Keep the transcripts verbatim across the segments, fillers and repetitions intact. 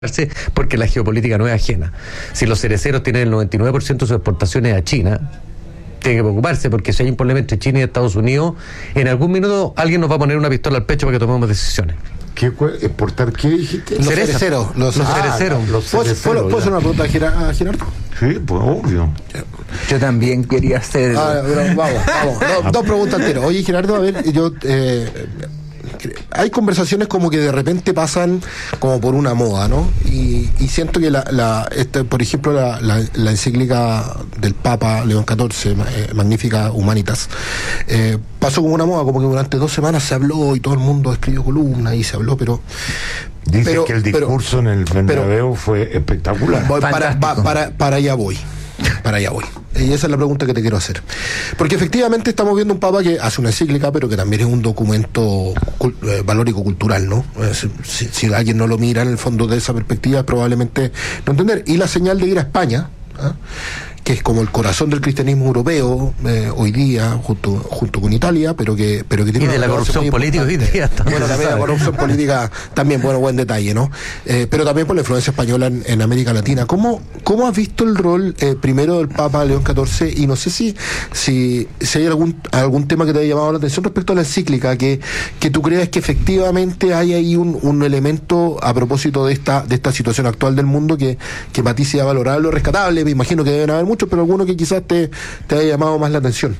porque la geopolítica no es ajena. Si los cereceros tienen el noventa y nueve por ciento de sus exportaciones a China, tiene que preocuparse, porque si hay un problema entre China y Estados Unidos, en algún minuto alguien nos va a poner una pistola al pecho para que tomemos decisiones. ¿Qué, ¿Exportar qué dijiste? Los cereceros. Los cereceros. Los ¿Puedo, ¿puedo, ¿puedo hacer una pregunta a Gerardo? Sí, pues obvio. Yo también quería hacer... Ah, pero vamos, vamos. Dos, dos preguntas enteras. Oye, Gerardo, a ver, yo... Eh, hay conversaciones como que de repente pasan como por una moda, ¿no? Y, y siento que la, la este, por ejemplo la, la, la encíclica del Papa León catorce, eh, Magnificat Humanitas, eh, pasó como una moda, como que durante dos semanas se habló y todo el mundo escribió columnas y se habló, pero dice pero, que el discurso pero, en el Bernabéu fue espectacular. Voy, para, para, para, para allá voy. Para allá voy. Y esa es la pregunta que te quiero hacer. Porque efectivamente estamos viendo un Papa que hace una encíclica, pero que también es un documento cult- eh, valórico cultural, ¿no? Eh, si, si alguien no lo mira en el fondo de esa perspectiva, probablemente no entender. Y la señal de ir a España, ¿eh? que es como el corazón del cristianismo europeo eh, hoy día, junto junto con Italia, pero que pero que tiene y de la corrupción política hoy día también. Bueno, también la corrupción política también, bueno, buen detalle, ¿no? Eh, pero también por la influencia española en, en América Latina. ¿Cómo, cómo has visto el rol eh, primero del Papa León catorce? Y no sé si si, si hay algún algún tema que te haya llamado la atención respecto a la encíclica, que, que tú creas que efectivamente hay ahí un, un elemento a propósito de esta de esta situación actual del mundo que, que para ti sea valorable o rescatable. Me imagino que deben haber muchos, pero alguno que quizás te, te haya llamado más la atención.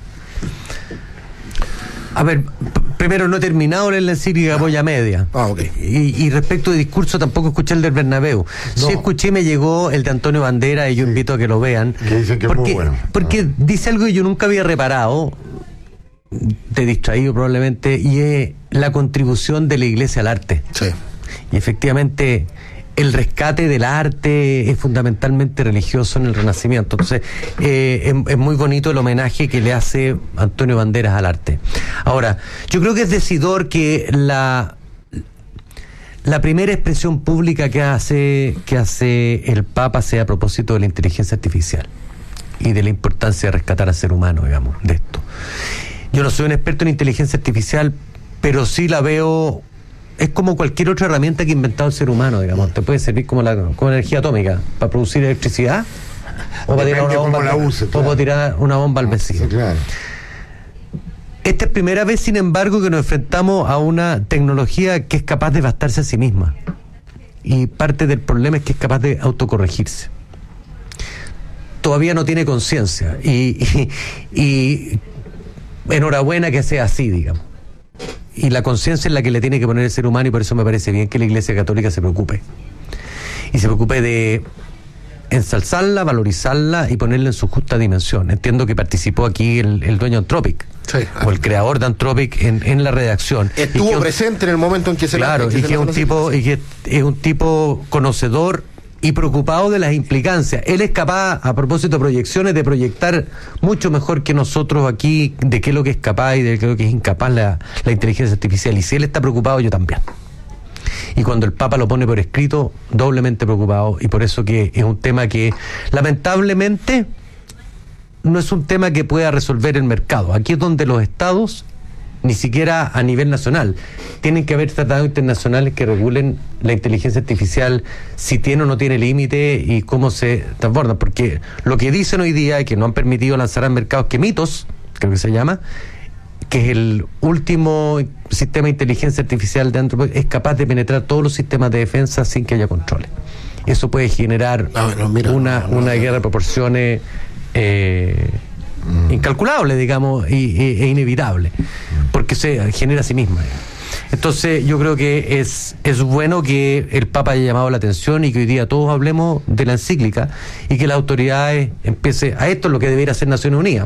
A ver, p- primero no he terminado de leer la encíclica Polla Media. Ah, ok. Y, y respecto de discurso, tampoco escuché el del Bernabéu. No. Sí escuché, me llegó el de Antonio Bandera, y yo Sí. invito a que lo vean. Que dicen que porque, es muy bueno. Porque Ah. dice algo que yo nunca había reparado, de distraído probablemente, y es la contribución de la Iglesia al arte. Sí. Y efectivamente, el rescate del arte es fundamentalmente religioso en el Renacimiento. Entonces, eh, es, es muy bonito el homenaje que le hace Antonio Banderas al arte. Ahora, yo creo que es decidor que la la primera expresión pública que hace que hace el Papa sea a propósito de la inteligencia artificial y de la importancia de rescatar al ser humano, digamos, de esto. Yo no soy un experto en inteligencia artificial, pero sí la veo. Es como cualquier otra herramienta que ha inventado el ser humano, digamos. Te puede servir como la como energía atómica para producir electricidad, o para tirar una bomba, cómo la use, o claro. para tirar una bomba al vecino. Sí, claro. Esta es primera vez, sin embargo, que nos enfrentamos a una tecnología que es capaz de bastarse a sí misma. Y parte del problema es que es capaz de autocorregirse. Todavía no tiene conciencia. Y, y, y enhorabuena que sea así, digamos. Y la conciencia es la que le tiene que poner el ser humano, y por eso me parece bien que la Iglesia Católica se preocupe. Y se preocupe de ensalzarla, valorizarla y ponerla en su justa dimensión. Entiendo que participó aquí el, el dueño de Anthropic, Sí. o el creador de Anthropic en, en la redacción. Estuvo Y que- presente en el momento en que se Claro, la, y que es un tipo, y que es un tipo conocedor y preocupado de las implicancias. Él es capaz, a propósito de proyecciones, de proyectar mucho mejor que nosotros aquí de qué es lo que es capaz y de qué es lo que es incapaz la, la inteligencia artificial. Y si él está preocupado, yo también. Y cuando el Papa lo pone por escrito, doblemente preocupado, y por eso que es un tema que lamentablemente no es un tema que pueda resolver el mercado. Aquí es donde los estados, ni siquiera a nivel nacional, tienen que haber tratados internacionales que regulen la inteligencia artificial, si tiene o no tiene límite y cómo se transborda. Porque lo que dicen hoy día, y que no han permitido lanzar al mercado, que Mitos, creo que se llama, que es el último sistema de inteligencia artificial de Anthropic, es capaz de penetrar todos los sistemas de defensa sin que haya controles. Eso puede generar No, no, mira, una, no, no, una no. guerra de proporciones eh, mm. incalculable, digamos, e, e, e inevitable, porque se genera a sí misma. Entonces yo creo que es, es bueno que el Papa haya llamado la atención y que hoy día todos hablemos de la encíclica y que las autoridades empiecen a esto, es lo que debería hacer Naciones Unidas.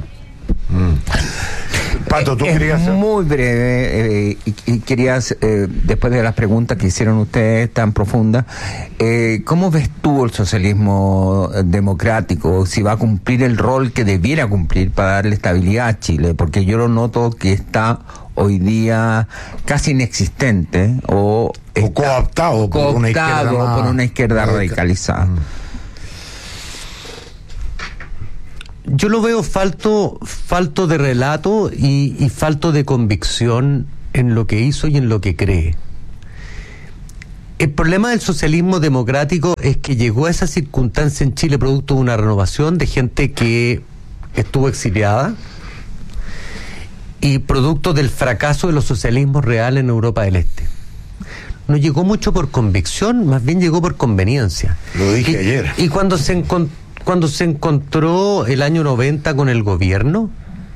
Pato, tú es querías hacer... muy breve eh, y, y querías, eh, después de las preguntas que hicieron ustedes tan profundas, eh, ¿cómo ves tú el socialismo democrático? Si va a cumplir el rol que debiera cumplir para darle estabilidad a Chile, porque yo lo noto que está hoy día casi inexistente o, O está cooptado por una izquierda cooptado más- por una izquierda más- radicalizada. Mm. Yo lo veo falto, falto de relato y, y falto de convicción en lo que hizo y en lo que cree. el problema del socialismo democrático es que llegó a esa circunstancia en Chile producto de una renovación de gente que estuvo exiliada y producto del fracaso de los socialismos reales en Europa del Este. No llegó mucho por convicción, más bien llegó por conveniencia. Lo dije y, ayer. Y cuando se, encont- cuando se encontró el año noventa con el gobierno,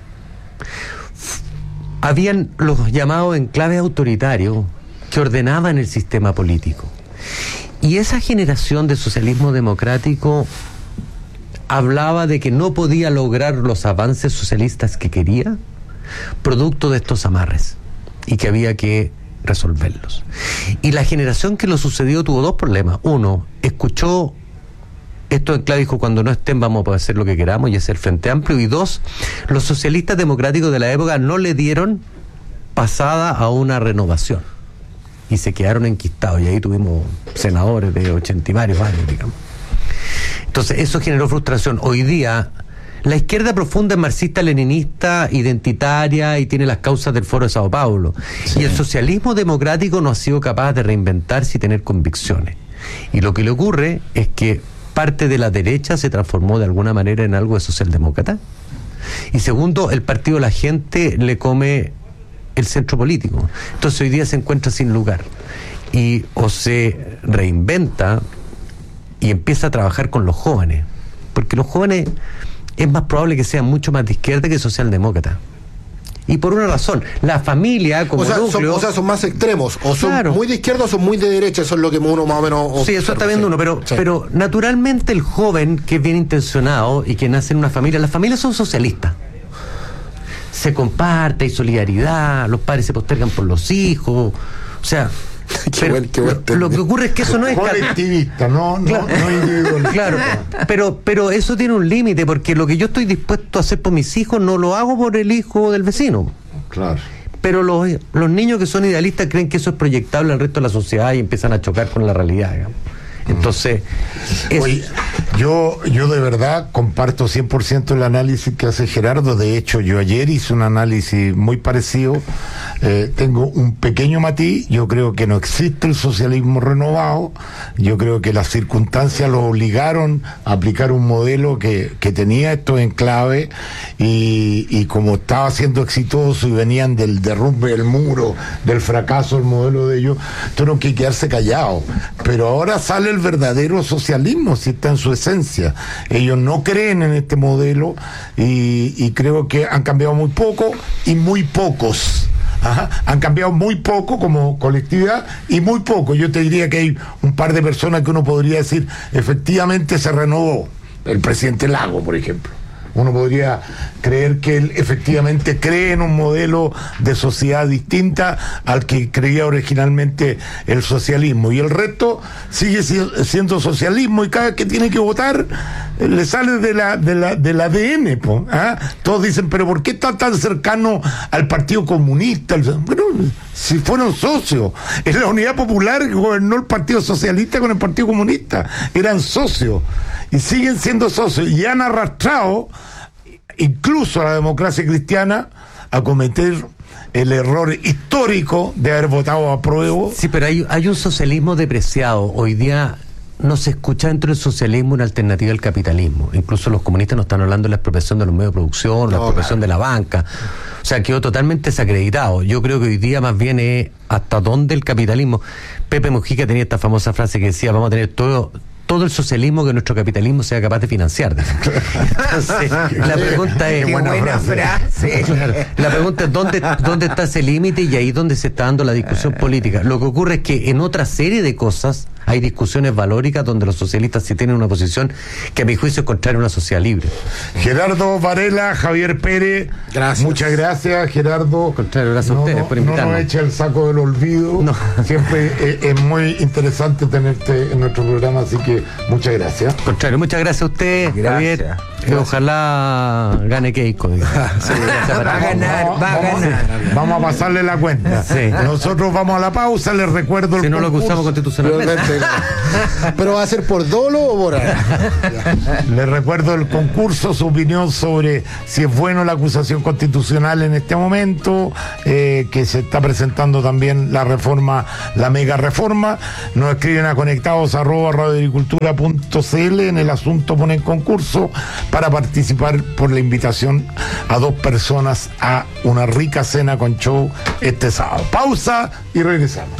f- habían los llamados enclaves autoritarios que ordenaban el sistema político. Y esa generación de socialismo democrático hablaba de que no podía lograr los avances socialistas que quería, producto de estos amarres, y que había que resolverlos. Y la generación que lo sucedió tuvo dos problemas. Uno, escuchó esto en clave, dijo, cuando no estén vamos a poder hacer lo que queramos y hacer Frente Amplio. Y dos, los socialistas democráticos de la época no le dieron pasada a una renovación y se quedaron enquistados, y ahí tuvimos senadores de ochenta y varios años, digamos. Entonces eso generó frustración. Hoy día la izquierda profunda es marxista-leninista, identitaria, y tiene las causas del Foro de Sao Paulo. Sí. Y el socialismo democrático no ha sido capaz de reinventarse y tener convicciones. Y lo que le ocurre es que parte de la derecha se transformó de alguna manera en algo de socialdemócrata. Y segundo, el partido de la gente le come el centro político. Entonces hoy día se encuentra sin lugar. Y o se reinventa y empieza a trabajar con los jóvenes. Porque los jóvenes es más probable que sean mucho más de izquierda que socialdemócrata. Y por una razón, la familia como o sea, núcleo... Son, o sea, son más extremos, o son claro. muy de izquierda o son muy de derecha, eso es lo que uno más o menos... Sí, observa, eso está viendo sí. uno, pero, sí. pero naturalmente el joven que es bien intencionado y que nace en una familia, las familias son socialistas. Se comparte, hay solidaridad, los padres se postergan por los hijos, o sea... Qué pero, buen, qué buen lo, lo que ocurre es que eso no es colectivista, no, no, claro, no individualista. Claro, pero, pero eso tiene un límite, porque lo que yo estoy dispuesto a hacer por mis hijos no lo hago por el hijo del vecino. Claro. Pero los, los niños que son idealistas creen que eso es proyectable al resto de la sociedad y empiezan a chocar con la realidad, digamos. Entonces, es... Oye, yo, yo de verdad comparto cien por ciento el análisis que hace Gerardo. De hecho, yo ayer hice un análisis muy parecido. Eh, tengo un pequeño matiz. Yo creo que no existe el socialismo renovado. Yo creo que las circunstancias los obligaron a aplicar un modelo que, que tenía estos enclaves y, y como estaba siendo exitoso y venían del derrumbe del muro, del fracaso del modelo de ellos, tuvieron que quedarse callados. Pero ahora sale el verdadero socialismo, si está en su esencia. Ellos no creen en este modelo y, y creo que han cambiado muy poco y muy pocos. Ajá. Han cambiado muy poco como colectividad y muy poco. Yo te diría que hay un par de personas que uno podría decir efectivamente se renovó. El presidente Lago, por ejemplo. Uno podría creer que él efectivamente cree en un modelo de sociedad distinta al que creía originalmente el socialismo. Y el resto sigue siendo socialismo y cada vez que tiene que votar le sale de la, de la, del A D N. Po, ¿ah? Todos dicen, pero ¿por qué está tan cercano al Partido Comunista? Bueno, si fueron socios. En la Unidad Popular gobernó el Partido Socialista con el Partido Comunista. Eran socios. Y siguen siendo socios. Y han arrastrado incluso a la democracia cristiana a cometer el error histórico de haber votado a prueba. Sí, pero hay, hay un socialismo depreciado. Hoy día no se escucha dentro del socialismo una alternativa al capitalismo. Incluso los comunistas no están hablando de la expropiación de los medios de producción, la no, expropiación claro. de la banca. O sea, quedó totalmente desacreditado. Yo creo que hoy día más bien es hasta dónde el capitalismo... Pepe Mujica tenía esta famosa frase que decía, vamos a tener todo... todo el socialismo que nuestro capitalismo sea capaz de financiar. Entonces, la pregunta es... Qué buena, buena frase. Claro, la pregunta es ¿dónde, dónde está ese límite? Y ahí es donde se está dando la discusión política. Lo que ocurre es que en otra serie de cosas hay discusiones valóricas donde los socialistas sí tienen una posición que a mi juicio es contraria a una sociedad libre. Gerardo Varela, Javier Pérez, gracias. Muchas gracias, Gerardo. Contrario, gracias no, a ustedes no, por invitarnos. No nos eche el saco del olvido. No. Siempre es, es muy interesante tenerte en nuestro programa, así que muchas gracias. Contrario, muchas gracias a usted, gracias. Javier. Eh, ojalá gane Keiko. Sí, va a ganar, va a ganar. Vamos a pasarle la cuenta. Sí. Nosotros vamos a la pausa, les recuerdo el Si no lo concurso. acusamos constitucionalmente. Pero va a ser por dolo o por Les recuerdo el concurso, su opinión sobre si es bueno la acusación constitucional en este momento, eh, que se está presentando también la reforma, la mega reforma. Nos escriben a conectados arroba radioagricultura punto cl, en el asunto ponen concurso para participar por la invitación a dos personas a una rica cena con show este sábado. Pausa y regresamos.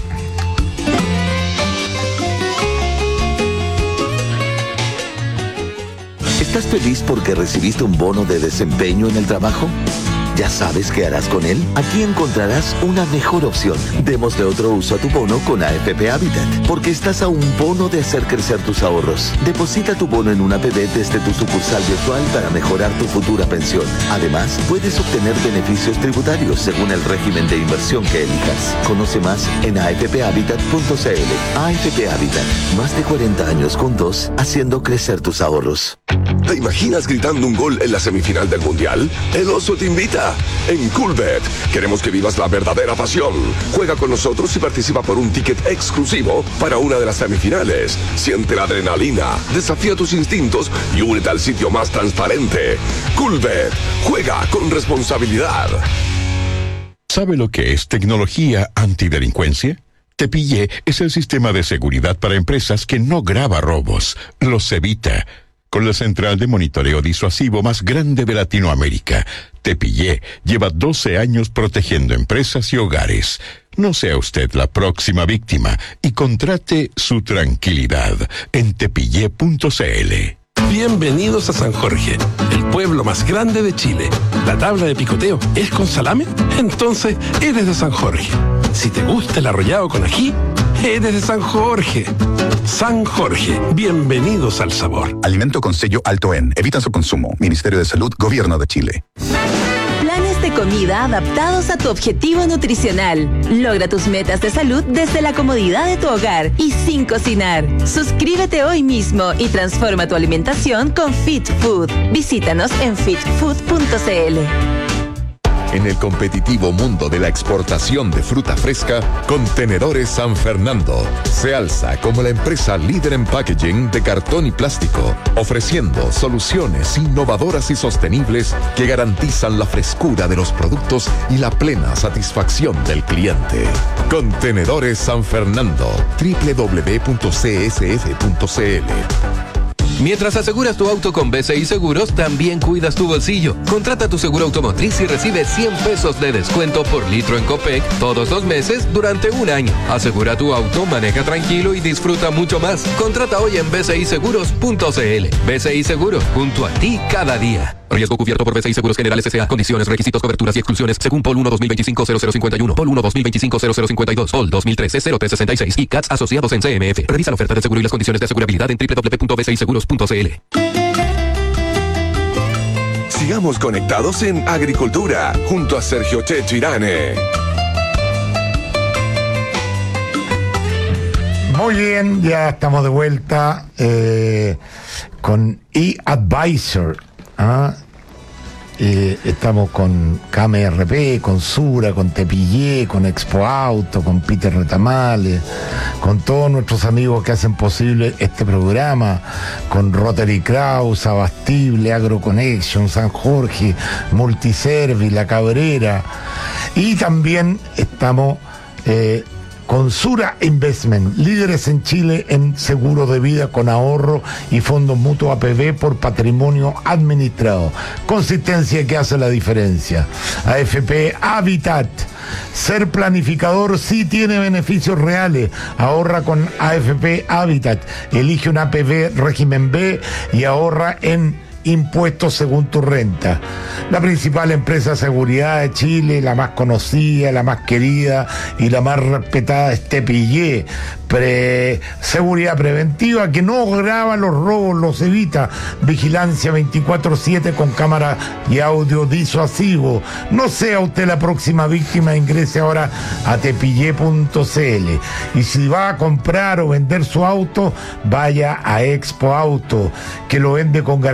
¿Estás feliz porque recibiste un bono de desempeño en el trabajo? ¿Ya sabes qué harás con él? Aquí encontrarás una mejor opción. Démosle otro uso a tu bono con A F P Habitat, porque estás a un bono de hacer crecer tus ahorros. Deposita tu bono en una A P B desde tu sucursal virtual para mejorar tu futura pensión. Además, puedes obtener beneficios tributarios según el régimen de inversión que elijas. Conoce más en a f p habitat punto c l. A F P Habitat, más de cuarenta años juntos, haciendo crecer tus ahorros. ¿Te imaginas gritando un gol en la semifinal del Mundial? El Oso te invita. En Coolbet queremos que vivas la verdadera pasión. Juega con nosotros y participa por un ticket exclusivo para una de las semifinales. Siente la adrenalina, desafía tus instintos y únete al sitio más transparente. Coolbet. Juega con responsabilidad. ¿Sabe lo que es tecnología antidelincuencia? Tepillé es el sistema de seguridad para empresas que no graba robos, los evita. Con la central de monitoreo disuasivo más grande de Latinoamérica, Tepillé lleva doce años protegiendo empresas y hogares. No sea usted la próxima víctima y contrate su tranquilidad en tepillé punto c l. Bienvenidos a San Jorge, el pueblo más grande de Chile. ¿La tabla de picoteo es con salame? Entonces eres de San Jorge. Si te gusta el arrollado con ají, eres de San Jorge. San Jorge, bienvenidos al sabor. Alimento con sello alto en. Evita su consumo. Ministerio de Salud, Gobierno de Chile. Planes de comida adaptados a tu objetivo nutricional. Logra tus metas de salud desde la comodidad de tu hogar y sin cocinar. Suscríbete hoy mismo y transforma tu alimentación con Fit Food. Visítanos en fit food punto c l. En el competitivo mundo de la exportación de fruta fresca, Contenedores San Fernando se alza como la empresa líder en packaging de cartón y plástico, ofreciendo soluciones innovadoras y sostenibles que garantizan la frescura de los productos y la plena satisfacción del cliente. Contenedores San Fernando, doble u doble u doble u punto c s f punto c l. Mientras aseguras tu auto con B C I Seguros, también cuidas tu bolsillo. Contrata tu seguro automotriz y recibe cien pesos de descuento por litro en Copec todos los meses durante un año. Asegura tu auto, maneja tranquilo y disfruta mucho más. Contrata hoy en b c i seguros punto c l. B C I Seguros, junto a ti cada día. Riesgo cubierto por B C I Seguros Generales S A. Condiciones, requisitos, coberturas y exclusiones según P O L uno dos mil veinticinco cero cero cincuenta y uno, P O L uno dos mil veinticinco cero cero cincuenta y dos, P O L dos mil trece cero tres sesenta y seis y C A T S asociados en C M F. Revisa la oferta de seguro y las condiciones de asegurabilidad en doble u doble u doble u punto b c i seguros punto c l. Sigamos conectados en Agricultura junto a Sergio Chechirane. Muy bien, ya estamos de vuelta eh, con eAdvisor. ¿ah? Eh, estamos con K M R P, con Sura, con Tepillé, con Expo Auto, con Peter Retamales, con todos nuestros amigos que hacen posible este programa, con Rotary Kraus, Abastible, AgroConnection, San Jorge, Multiservi, La Cabrera, y también estamos eh, con Sura Investment, líderes en Chile en seguros de vida con ahorro y fondos mutuos A P B por patrimonio administrado. Consistencia que hace la diferencia. A F P Habitat. Ser planificador sí tiene beneficios reales. Ahorra con A F P Habitat. Elige una A P B régimen B y ahorra en impuestos según tu renta. La principal empresa de seguridad de Chile, la más conocida, la más querida y la más respetada es Tepillé. Pre, seguridad preventiva que no graba los robos, los evita. Vigilancia veinticuatro siete con cámara y audio disuasivo. No sea usted la próxima víctima, ingrese ahora a tepillé punto c l. Y si va a comprar o vender su auto, vaya a Expo Auto, que lo vende con garantía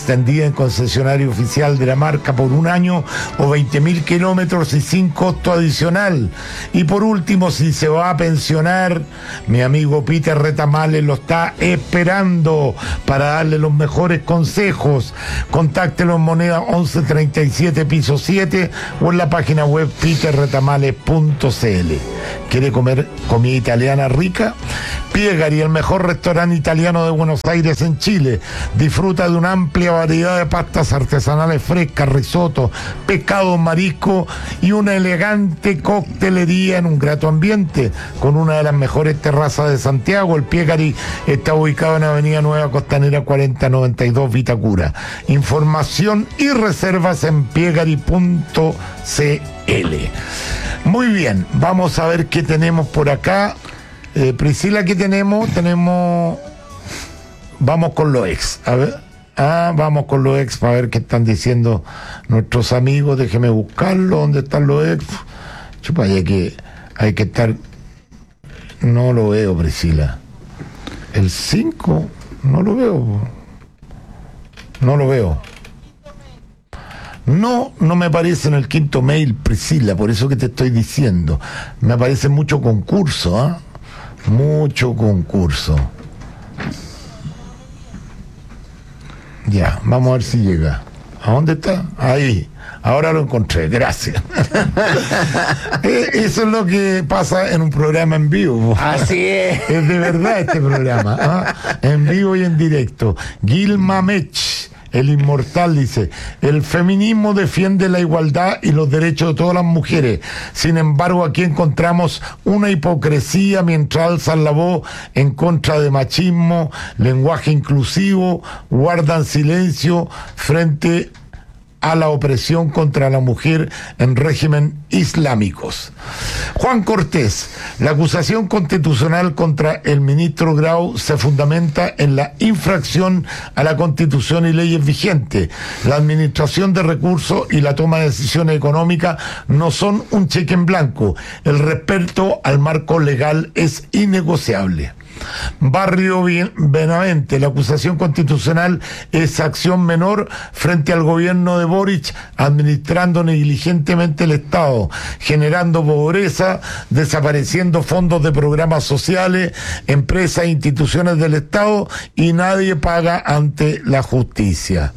extendida en concesionario oficial de la marca por un año o veinte mil kilómetros y sin costo adicional. Y por último, si se va a pensionar, mi amigo Peter Retamales lo está esperando para darle los mejores consejos. Contáctelo en Moneda once treinta y siete, piso siete, o en la página web peter retamales punto c l. ¿Quiere comer comida italiana rica? Piegari, el mejor restaurante italiano de Buenos Aires en Chile. Disfruta de una amplia variedad de pastas artesanales frescas, risotto, pescado, marisco y una elegante coctelería en un grato ambiente con una de las mejores terrazas de Santiago. El Piegari está ubicado en Avenida Nueva Costanera cuarenta noventa y dos, Vitacura. Información y reservas en piegari punto c l. Muy bien, vamos a ver qué tenemos por acá. Eh, Priscila, ¿qué tenemos? Tenemos... Vamos con los ex. A ver. Ah, vamos con los ex para ver qué están diciendo nuestros amigos. Déjeme buscarlo. ¿Dónde están los ex? Chupa, hay que, hay que estar... No lo veo, Priscila. El cinco, no lo veo. No lo veo. No, no me aparece en el quinto mail, Priscila, por eso que te estoy diciendo. Me aparece mucho concurso, ¿ah? ¿eh? Mucho concurso. Ya, vamos a ver si llega. ¿A dónde está? Ahí. Ahora lo encontré, gracias. Eso es lo que pasa en un programa en vivo. Así es. Es de verdad este programa, ¿ah? En vivo y en directo. Gilma Mech, el inmortal, dice: el feminismo defiende la igualdad y los derechos de todas las mujeres. Sin embargo, aquí encontramos una hipocresía mientras alzan la voz en contra de machismo, lenguaje inclusivo, guardan silencio frente a la opresión contra la mujer en régimen islámicos. Juan Cortés: la acusación constitucional contra el ministro Grau se fundamenta en la infracción a la Constitución y leyes vigentes. La administración de recursos y la toma de decisiones económicas no son un cheque en blanco. El respeto al marco legal es innegociable. Barrio Benavente: la acusación constitucional es acción menor frente al gobierno de Boric, administrando negligentemente el Estado, generando pobreza, desapareciendo fondos de programas sociales, empresas e instituciones del Estado, y nadie paga ante la justicia.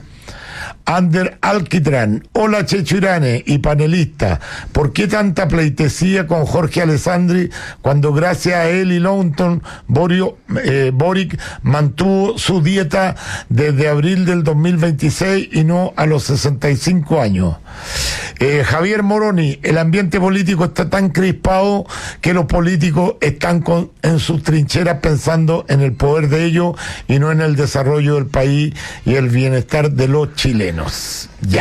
Ander Alquitrán: hola Checho Irane y panelista, ¿por qué tanta pleitesía con Jorge Alessandri cuando gracias a él y Longton Borio, eh, Boric mantuvo su dieta desde abril del dos mil veintiséis y no a los sesenta y cinco años? Eh, Javier Moroni: el ambiente político está tan crispado que los políticos están con, en sus trincheras pensando en el poder de ellos y no en el desarrollo del país y el bienestar de los chilenos. Ya.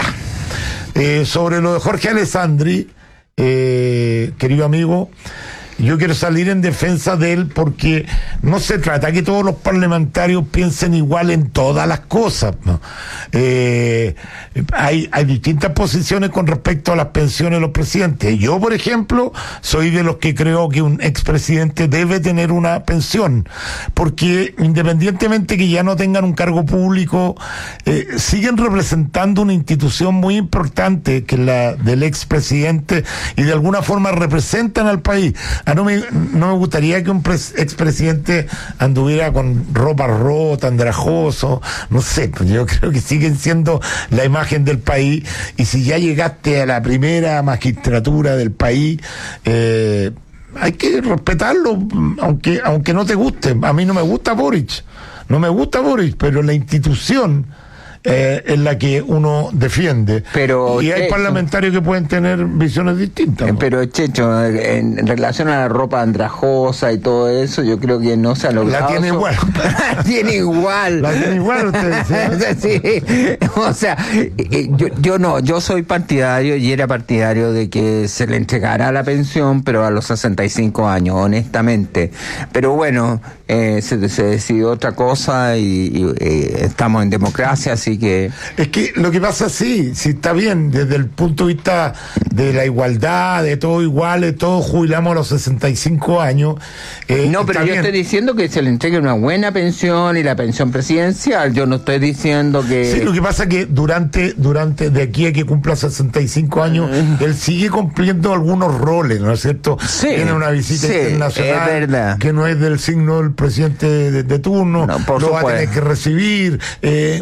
Eh, sobre lo de Jorge Alessandri, eh, querido amigo, yo quiero salir en defensa de él porque no se trata que todos los parlamentarios piensen igual en todas las cosas, ¿no? Eh, hay, hay distintas posiciones con respecto a las pensiones de los presidentes. Yo, por ejemplo, soy de los que creo que un expresidente debe tener una pensión, porque independientemente que ya no tengan un cargo público, eh, siguen representando una institución muy importante, que es la del expresidente, y de alguna forma representan al país. Ah, no, me, no me gustaría que un pres, expresidente anduviera con ropa rota, andrajoso, no sé, pues yo creo que siguen siendo la imagen del país, y si ya llegaste a la primera magistratura del país, eh, hay que respetarlo, aunque, aunque no te guste. A mí no me gusta Boric, no me gusta Boric, pero la institución Eh, en la que uno defiende. Pero, y hay Checho, parlamentarios que pueden tener visiones distintas, ¿no? Pero Checho, en, en relación a la ropa andrajosa y todo eso, yo creo que no se ha logrado. La tiene so... igual. La tiene igual. La tiene igual usted. ¿Sí? Sí. O sea, yo, yo no, yo soy partidario y era partidario de que se le entregara la pensión, pero a los sesenta y cinco años, honestamente. Pero bueno, eh, se, se decidió otra cosa y, y, y estamos en democracia, así que... Es que lo que pasa, sí, sí está bien, desde el punto de vista de la igualdad, de todo iguales, todos jubilamos a los sesenta y cinco años. Eh, no, pero yo bien. Estoy diciendo que se le entregue una buena pensión y la pensión presidencial, yo no estoy diciendo que... Sí, lo que pasa es que durante, durante de aquí a que cumpla sesenta y cinco años, él sigue cumpliendo algunos roles, ¿no es cierto? Sí, tiene una visita sí, internacional es verdad. Que no es del signo del presidente de, de turno, no, por lo supuesto. Va a tener que recibir, eh,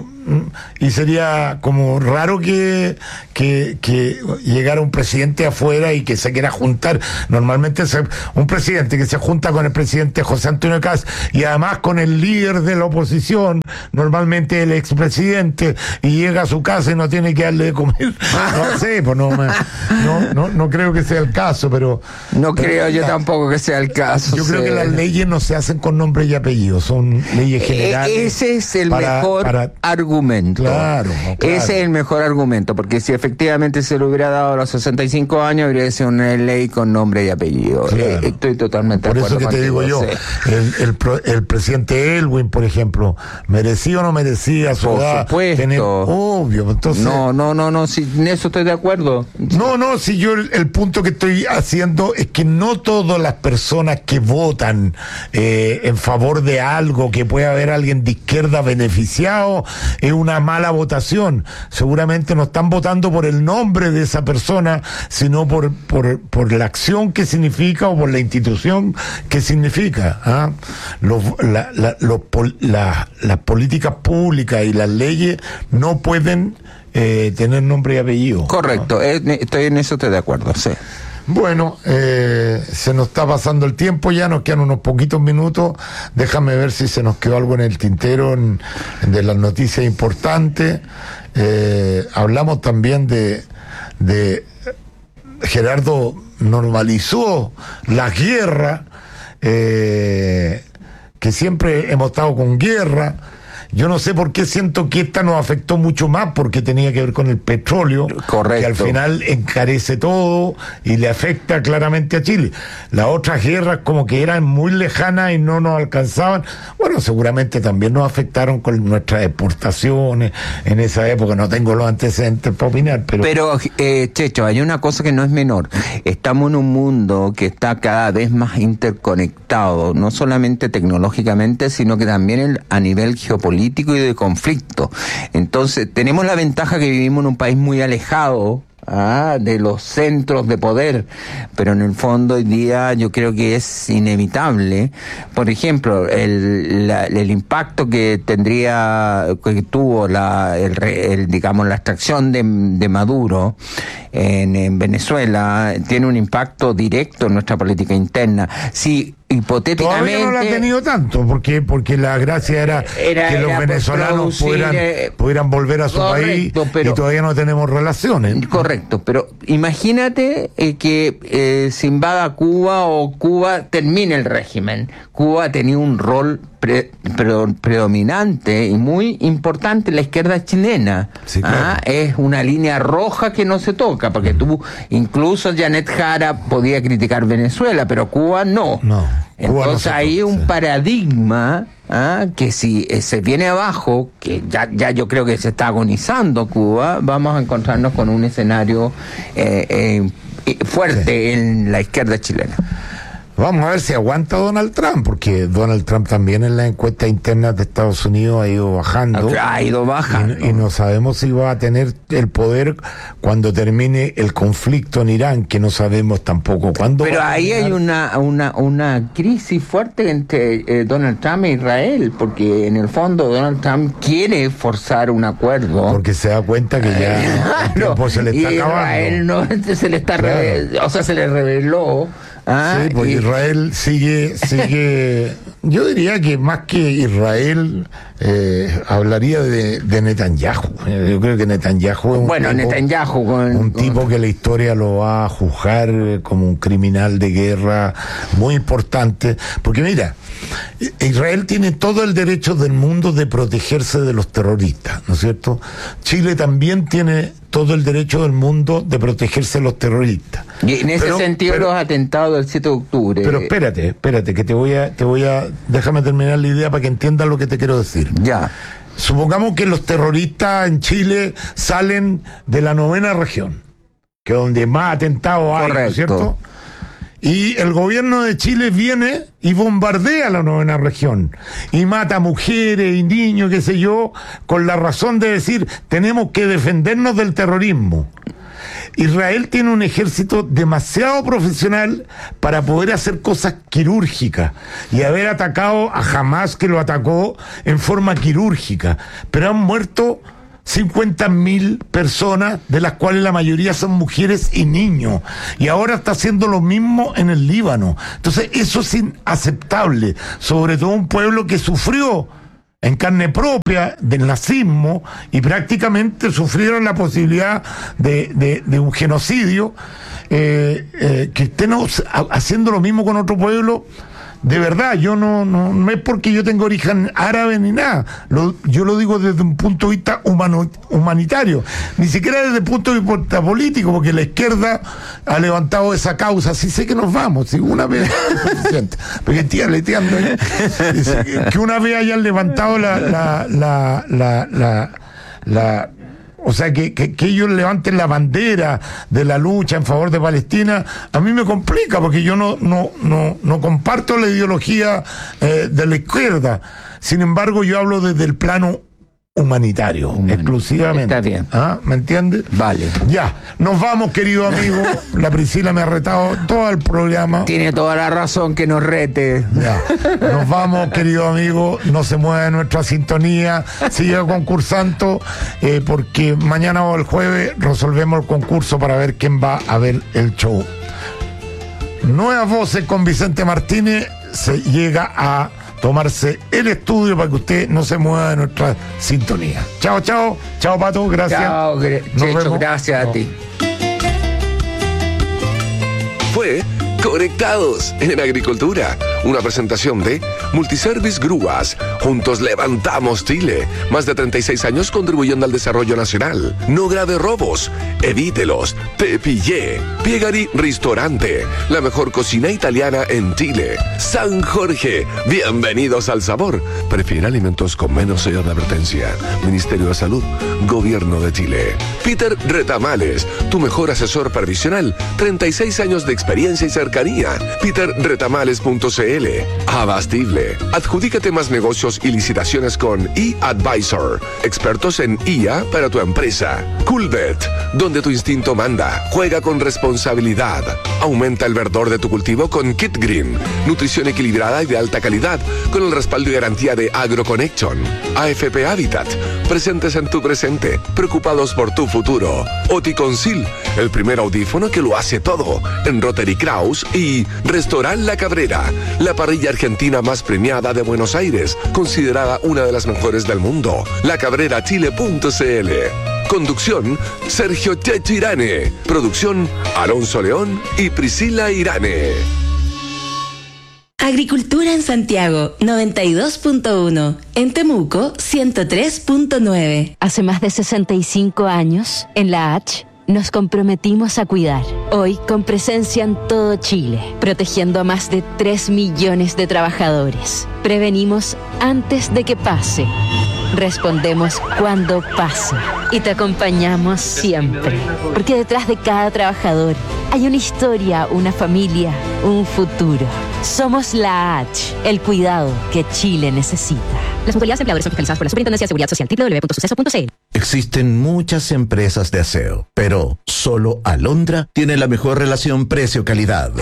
y sería como raro que, que, que llegara un presidente afuera y que se quiera juntar. Normalmente se, un presidente que se junta con el presidente José Antonio Kast y además con el líder de la oposición, normalmente el expresidente, y llega a su casa y no tiene que darle de comer. No sé, pues no, me, no, no, no creo que sea el caso, pero... No pero creo la, yo tampoco que sea el caso. Yo sí. creo que las leyes no se hacen con nombre y apellido, son leyes generales. E- ese es el para, mejor para, argumento. Claro, claro. Ese es el mejor argumento, porque si efectivamente se lo hubiera dado a los sesenta y cinco años, habría sido una ley con nombre y apellido. Claro. Eh, estoy totalmente por de acuerdo. Por eso que te digo yo, sí. el, el, pro, el presidente Elwin, por ejemplo, ¿merecía o no merecía su por edad supuesto. Tener, obvio, entonces... No, no, no, no, si en eso estoy de acuerdo. No, no, si yo el, el punto que estoy haciendo es que no todas las personas que votan eh, en favor de algo, que puede haber alguien de izquierda beneficiado, es una mala votación. Seguramente no están votando por el nombre de esa persona, sino por, por, por la acción que significa o por la institución que significa. ¿Ah? Los, la, la, los, la, las políticas públicas y las leyes no pueden eh, tener nombre y apellido. Correcto, ¿no? Estoy en eso, estoy de acuerdo, sí. Bueno, eh, se nos está pasando el tiempo ya, nos quedan unos poquitos minutos. Déjame ver si se nos quedó algo en el tintero en, de las noticias importantes. Eh, hablamos también de, de Gerardo normalizó la guerra, eh, que siempre hemos estado con guerra. Yo no sé por qué siento que esta nos afectó mucho más, porque tenía que ver con el petróleo. Correcto. Que al final encarece todo y le afecta claramente a Chile. Las otras guerras como que eran muy lejanas y no nos alcanzaban. Bueno, seguramente también nos afectaron con nuestras exportaciones en esa época. No tengo los antecedentes para opinar, pero... Pero, eh, Checho, hay una cosa que no es menor. Estamos en un mundo que está cada vez más interconectado, no solamente tecnológicamente, sino que también el, a nivel geopolítico y de conflicto. Entonces, tenemos la ventaja que vivimos en un país muy alejado Ah, de los centros de poder, pero en el fondo hoy día yo creo que es inevitable. Por ejemplo, el, la, el impacto que tendría, que tuvo la, el, el, digamos, la extracción de, de Maduro en, en Venezuela tiene un impacto directo en nuestra política interna. Si hipotéticamente todavía no la ha tenido tanto, porque porque la gracia era, era que los era venezolanos pudieran, eh, pudieran volver a su correcto, país, pero, y todavía no tenemos relaciones. Correcto, pero imagínate eh, que eh, se invada Cuba o Cuba termine el régimen. Cuba tenía un rol pre, pre, predominante y muy importante en la izquierda chilena. Sí, claro. Ah, es una línea roja que no se toca, porque tú, incluso Janet Jara podía criticar Venezuela, pero Cuba no. No. Entonces no hay un sí. paradigma ¿ah? que si eh, se viene abajo, que ya, ya yo creo que se está agonizando Cuba, vamos a encontrarnos con un escenario eh, eh, fuerte sí. en la izquierda chilena. Vamos a ver si aguanta Donald Trump, porque Donald Trump también en las encuestas internas de Estados Unidos ha ido bajando. Ha ido bajando. Y, y no sabemos si va a tener el poder cuando termine el conflicto en Irán, que no sabemos tampoco cuándo. Pero ahí hay una, una, una crisis fuerte entre eh, Donald Trump e Israel, porque en el fondo Donald Trump quiere forzar un acuerdo. Porque se da cuenta que ya eh, el tiempo se le está y acabando. Israel no, se le está claro. reve- o sea, se le reveló. Ah, sí, pues y... Israel sigue, sigue, yo diría que más que Israel, eh, hablaría de, de Netanyahu. Yo creo que Netanyahu es un bueno, tipo, Netanyahu con, un tipo con... que la historia lo va a juzgar como un criminal de guerra muy importante, porque mira, Israel tiene todo el derecho del mundo de protegerse de los terroristas, ¿no es cierto? Chile también tiene todo el derecho del mundo de protegerse de los terroristas. Y en ese pero, sentido pero, los atentados del siete de octubre. Pero espérate, espérate, que te voy a, te voy a, déjame terminar la idea para que entiendas lo que te quiero decir. Ya. Supongamos que los terroristas en Chile salen de la novena región, que es donde más atentados hay, ¿no es cierto? Y el gobierno de Chile viene y bombardea la novena región y mata mujeres y niños, qué sé yo, con la razón de decir tenemos que defendernos del terrorismo. Israel tiene un ejército demasiado profesional para poder hacer cosas quirúrgicas y haber atacado a Hamas, que lo atacó en forma quirúrgica, pero han muerto cincuenta mil personas, de las cuales la mayoría son mujeres y niños, y ahora está haciendo lo mismo en el Líbano. Entonces eso es inaceptable, sobre todo un pueblo que sufrió en carne propia del nazismo y prácticamente sufrieron la posibilidad de, de, de un genocidio, eh, eh, que estén haciendo lo mismo con otro pueblo. De verdad, yo no, no, no es porque yo tenga origen árabe ni nada. Lo, yo lo digo desde un punto de vista humano, humanitario. Ni siquiera desde el punto de vista político, porque la izquierda ha levantado esa causa. Sí sé que nos vamos, si una vez porque tía leteando, ¿eh? Que una vez hayan levantado la, la, la, la, la, la o sea, que, que, que ellos levanten la bandera de la lucha en favor de Palestina, a mí me complica, porque yo no, no, no, no comparto la ideología eh, de la izquierda. Sin embargo, yo hablo desde el plano humanitario, Humanitario. exclusivamente. Está bien. ¿Ah? ¿Me entiendes? Vale. Ya, nos vamos, querido amigo. La Priscila me ha retado todo el programa. Tiene toda la razón que nos rete. Ya, nos vamos, querido amigo. No se mueva de nuestra sintonía. Sigue concursando, eh, porque mañana o el jueves resolvemos el concurso para ver quién va a ver el show. Nuevas voces con Vicente Martínez. Se llega a tomarse el estudio para que usted no se mueva de nuestra sintonía. Chao, chao. Chao, Pato. Gracias. Chao, Checho, gracias no. a ti. Fue Conectados en Agricultura, una presentación de Multiservice Grúas. Juntos levantamos Chile. Más de treinta y seis años contribuyendo al desarrollo nacional. No grave robos, evítelos. Te pillé. Piegari Ristorante, la mejor cocina italiana en Chile. San Jorge, bienvenidos al sabor. Prefiere alimentos con menos sello de advertencia. Ministerio de Salud, Gobierno de Chile. Peter Retamales, tu mejor asesor previsional. treinta y seis años de experiencia y cercanía. peter retamales punto c l. Abastible. Adjudícate más negocios y licitaciones con eAdvisor. Expertos en I A para tu empresa. Coolbet, donde tu instinto manda. Juega con responsabilidad. Aumenta el verdor de tu cultivo con Kit Green. Nutrición equilibrada y de alta calidad, con el respaldo y garantía de AgroConnection. A F P Habitat, presentes en tu presente, preocupados por tu futuro. Oticonsil, el primer audífono que lo hace todo, en Rotary Kraus. Y Restaurant La Cabrera, la parrilla argentina más premiada de Buenos Aires, considerada una de las mejores del mundo. la cabrera chile punto c l. Conducción, Sergio Checho Irane. Producción, Alonso León y Priscila Irane. Agricultura en Santiago, noventa y dos punto uno. En Temuco, ciento tres punto nueve. Hace más de sesenta y cinco años, en la H, nos comprometimos a cuidar. Hoy, con presencia en todo Chile, protegiendo a más de tres millones de trabajadores. Prevenimos antes de que pase. Respondemos cuando pasa. Y te acompañamos siempre. Porque detrás de cada trabajador hay una historia, una familia, un futuro. Somos la H, el cuidado que Chile necesita. Las mutualidades empleadores son fiscalizadas por la Superintendencia de Seguridad Social. doble u doble u doble u punto suceso punto c l. Existen muchas empresas de aseo, pero solo Alondra tiene la mejor relación precio-calidad.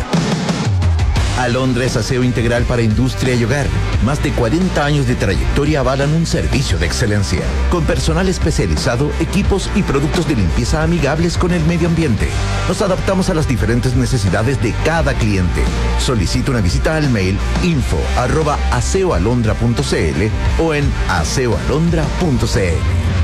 Alondra es aseo integral para industria y hogar. Más de cuarenta años de trayectoria avalan un servicio de excelencia. Con personal especializado, equipos y productos de limpieza amigables con el medio ambiente. Nos adaptamos a las diferentes necesidades de cada cliente. Solicita una visita al mail info arroba aseoalondra punto c l o en aseoalondra punto c l.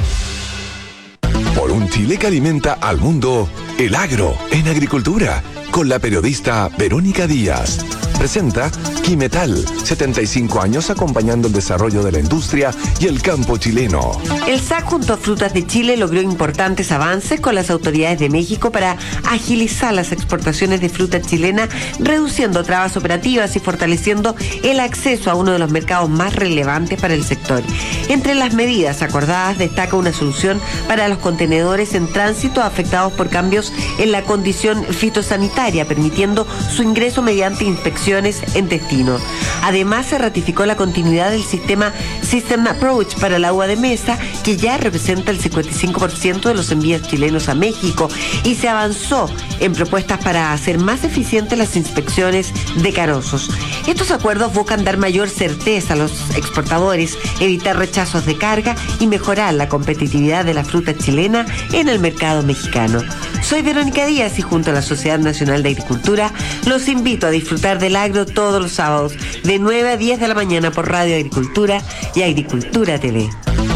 Por un Chile que alimenta al mundo, el agro en agricultura, con la periodista Verónica Díaz. presenta Quimetal, setenta y cinco años acompañando el desarrollo de la industria y el campo chileno. El S A C junto a Frutas de Chile logró importantes avances con las autoridades de México para agilizar las exportaciones de fruta chilena, reduciendo trabas operativas y fortaleciendo el acceso a uno de los mercados más relevantes para el sector. Entre las medidas acordadas destaca una solución para los contenedores en tránsito afectados por cambios en la condición fitosanitaria, permitiendo su ingreso mediante inspecciones en destino. Además, se ratificó la continuidad del sistema System Approach para la uva de mesa, que ya representa el cincuenta y cinco por ciento de los envíos chilenos a México, y se avanzó en propuestas para hacer más eficientes las inspecciones de carosos. Estos acuerdos buscan dar mayor certeza a los exportadores, evitar rechazos de carga y mejorar la competitividad de la fruta chilena en el mercado mexicano. Soy Verónica Díaz y junto a la Sociedad Nacional de Agricultura los invito a disfrutar del agro todos los sábados de nueve a diez de la mañana por Radio Agricultura y Agricultura T V.